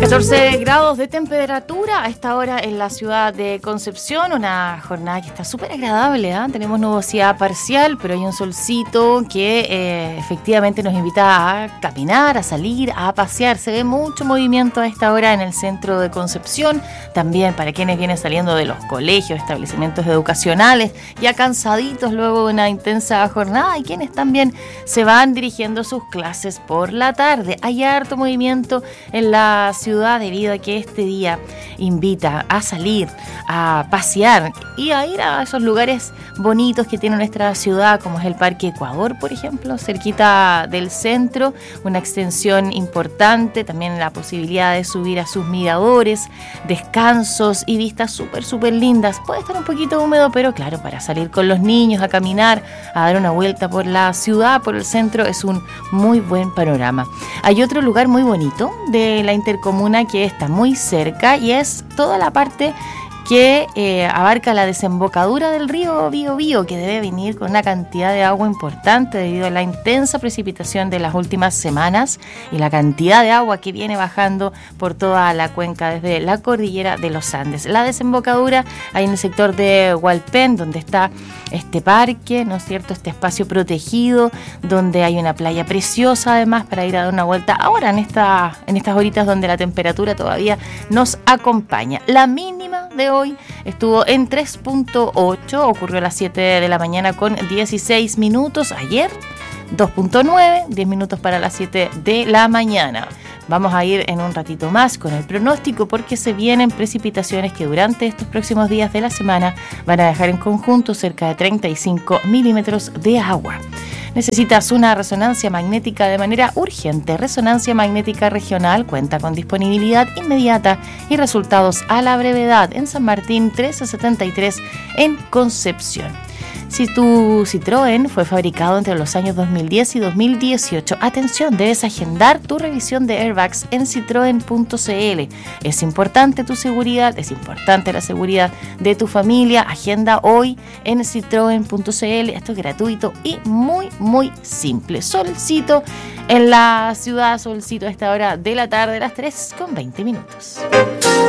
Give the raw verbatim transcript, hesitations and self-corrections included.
catorce grados de temperatura a esta hora en la ciudad de Concepción, una jornada que está súper agradable, ¿eh? Tenemos nubosidad parcial, pero hay un solcito que eh, efectivamente nos invita a caminar, a salir, a pasear. Se ve mucho movimiento a esta hora en el centro de Concepción, también para quienes vienen saliendo de los colegios, establecimientos educacionales, ya cansaditos luego de una intensa jornada, y quienes también se van dirigiendo a sus clases por la tarde. Hay harto movimiento en la ciudad debido a que este día invita a salir, a pasear y a ir a esos lugares bonitos que tiene nuestra ciudad, como es el Parque Ecuador, por ejemplo, cerquita del centro, una extensión importante, también la posibilidad de subir a sus miradores, descansos y vistas súper, súper lindas. Puede estar un poquito húmedo, pero claro, para salir con los niños, a caminar, a dar una vuelta por la ciudad, por el centro, es un muy buen panorama. Hay otro lugar muy bonito de la intercomuna que está muy cerca y es toda la parte que eh, abarca la desembocadura del río Biobío, que debe venir con una cantidad de agua importante debido a la intensa precipitación de las últimas semanas y la cantidad de agua que viene bajando por toda la cuenca desde la cordillera de los Andes. La desembocadura hay en el sector de Hualpén, donde está este parque, ¿no es cierto?, este espacio protegido, donde hay una playa preciosa además para ir a dar una vuelta ahora en, esta, en estas horitas donde la temperatura todavía nos acompaña. La mínima de hoy estuvo en tres punto ocho, ocurrió a las siete de la mañana con dieciséis minutos. Ayer dos punto nueve, diez minutos para las siete de la mañana. Vamos a ir en un ratito más con el pronóstico porque se vienen precipitaciones que durante estos próximos días de la semana van a dejar en conjunto cerca de treinta y cinco milímetros de agua. Necesitas una resonancia magnética de manera urgente. Resonancia Magnética Regional cuenta con disponibilidad inmediata y resultados a la brevedad en San Martín trece setenta y tres en Concepción. Si tu Citroën fue fabricado entre los años dos mil diez y dos mil dieciocho, atención, debes agendar tu revisión de airbags en citroen punto c l. Es importante tu seguridad, es importante la seguridad de tu familia. Agenda hoy en citroen punto c l. Esto es gratuito y muy, muy simple. Solcito en la ciudad, solcito a esta hora de la tarde, las tres con veinte minutos.